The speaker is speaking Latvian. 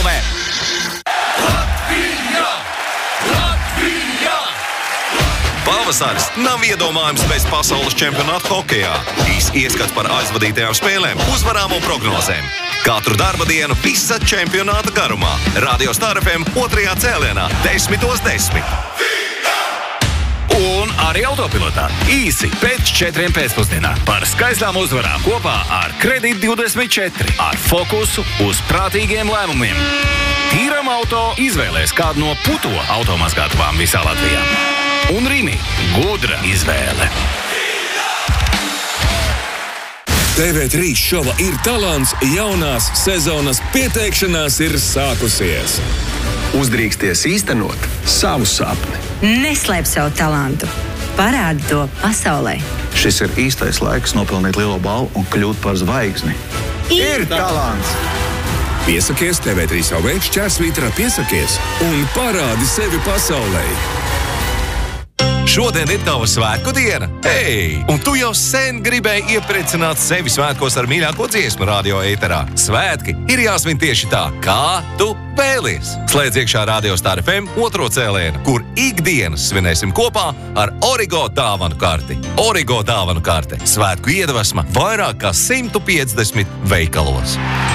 pasaulē! Pavasaris nav iedomājams bez pasaules čempionāta hokejā. Īsts ieskats par aizvadītajām spēlēm, uzvarām un prognozēm. Katru darba dienu visa čempionāta garumā. Radio Star FM 2. cēlienā 10:10. Un arī autopilotā. Īsi pēc 4 pēcpusdienā par skaistām uzvarām kopā ar Kredit 24. Ar fokusu uz prātīgiem lēmumiem. Tīram auto izvēlēs kādu no puto automazgātavām visā Latvijā. Un Rimi – gudra izvēle. TV3 šova Ir talants jaunās sezonas pieteikšanās ir sākusies. Uzdrīksties īstenot savu sapni. Neslēp savu talantu. Parādi to pasaulē. Šis ir īstais laiks nopelnīt lielo balvu un kļūt par zvaigzni. Ir talants! Piesakies TV3 /šķērsvītra piesakies un parādi sevi pasaulē. Šodien ir tava svētku diena. Hei! Un tu jau sen gribēji iepriecināt sevi svētkos ar mīļāko dziesmu radio ēterā. Svētki ir jāsvin tieši tā, kā tu vēlies. Slēdz iekšā Radio Star FM 2. cēlienu, kur ikdienas svinēsim kopā ar Origo dāvanu karti. Origo dāvanu karte. Svētku iedvesma vairāk kā 150 veikalos.